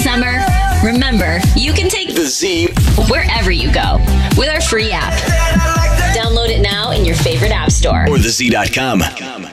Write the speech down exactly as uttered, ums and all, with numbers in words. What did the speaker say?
summer, remember, you can take The Z wherever you go with our free app. Download it now in your favorite app store. or the Z dot com.